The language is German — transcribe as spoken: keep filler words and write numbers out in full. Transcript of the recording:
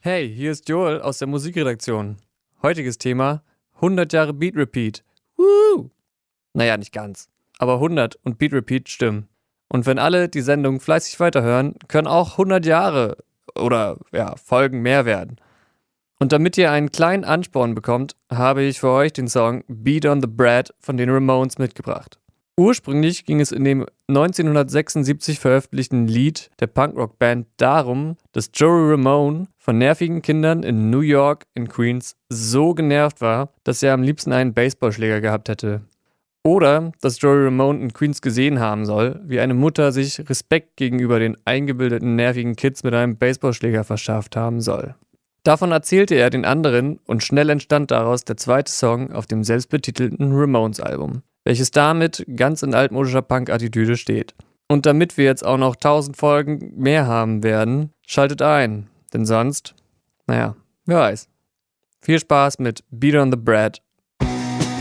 Hey, hier ist Joel aus der Musikredaktion. Heutiges Thema: hundert Jahre Beat Repeat. Woo! Naja, nicht ganz. Aber hundert und Beat Repeat stimmen. Und wenn alle die Sendung fleißig weiterhören, können auch hundert Jahre oder ja, Folgen mehr werden. Und damit ihr einen kleinen Ansporn bekommt, habe ich für euch den Song Beat on the Bread von den Ramones mitgebracht. Ursprünglich ging es in dem neunzehnhundertsechsundsiebzig veröffentlichten Lied der Punkrock-Band darum, dass Joey Ramone von nervigen Kindern in New York in Queens so genervt war, dass er am liebsten einen Baseballschläger gehabt hätte. Oder dass Joey Ramone in Queens gesehen haben soll, wie eine Mutter sich Respekt gegenüber den eingebildeten nervigen Kids mit einem Baseballschläger verschafft haben soll. Davon erzählte er den anderen und schnell entstand daraus der zweite Song auf dem selbstbetitelten Ramones-Album, welches damit ganz in altmodischer Punk-Attitüde steht. Und damit wir jetzt auch noch tausend Folgen mehr haben werden, schaltet ein, denn sonst, naja, wer weiß. Viel Spaß mit Beat on the Bread